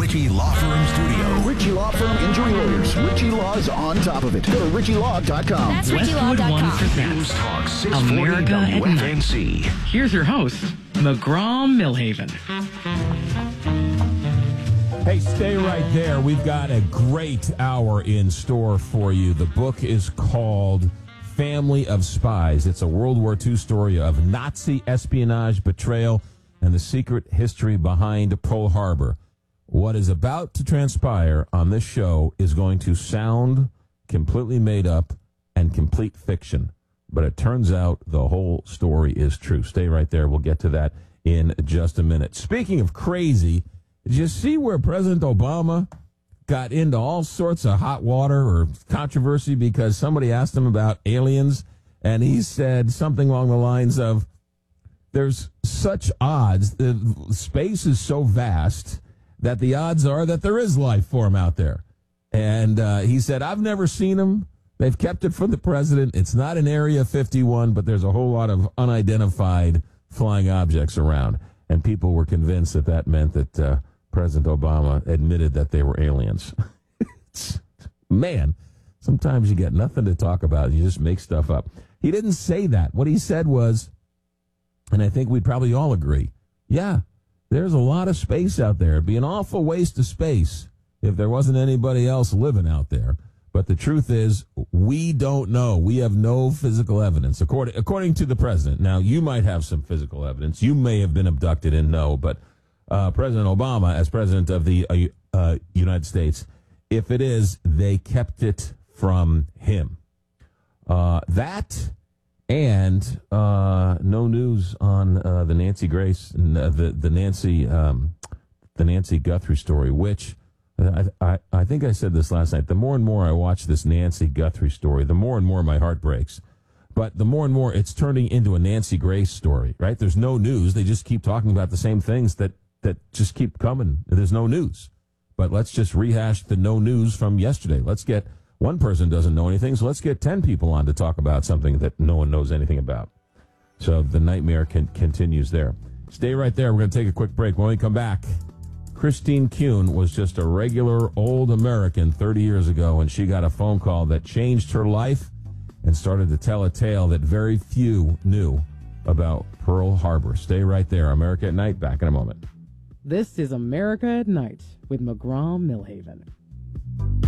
Ritchie Law Firm studio. Ritchie Law Firm Injury Lawyers. Ritchie Law's on top of it. Go to RitchieLaw.com. That's Westwood One RitchieLaw.com. presents News Talk 640 America at Night. WFNC. Here's your host, McGraw Millhaven. Hey, stay right there. We've got a great hour in store for you. The book is called Family of Spies. It's a World War II story of Nazi espionage, betrayal, and the secret history behind Pearl Harbor. What is about to transpire on this show is going to sound completely made up and complete fiction. But it turns out the whole story is true. Stay right there. We'll get to that in just a minute. Speaking of crazy, did you see where President Obama got into all sorts of hot water or controversy because somebody asked him about aliens? And he said something along the lines of, there's such odds, the space is so vast that the odds are that there is life form out there. And he said, I've never seen them. They've kept it from the president. It's not in Area 51, but there's a whole lot of unidentified flying objects around. And people were convinced that that meant that President Obama admitted that they were aliens. Man, sometimes you get nothing to talk about. You just make stuff up. He didn't say that. What he said was, and I think we'd probably all agree, yeah, there's a lot of space out there. It'd be an awful waste of space if there wasn't anybody else living out there. But the truth is, we don't know. We have no physical evidence, according to the president. Now, you might have some physical evidence. You may have been abducted and know, but President Obama, as president of the United States, if it is, they kept it from him. That and no news on the Nancy Grace, the Nancy Guthrie story, which I think I said this last night. The more and more I watch this Nancy Guthrie story, the more and more my heart breaks. But the more and more it's turning into a Nancy Grace story, right? There's no news. They just keep talking about the same things that just keep coming. There's no news. But let's just rehash the no news from yesterday. Let's get one person doesn't know anything, so let's get 10 people on to talk about something that no one knows anything about. So the nightmare continues there. Stay right there. We're going to take a quick break. When we come back, Christine Kuhn was just a regular old American 30 years ago when she got a phone call that changed her life and started to tell a tale that very few knew about Pearl Harbor. Stay right there. America at Night, back in a moment. This is America at Night with McGraw Millhaven.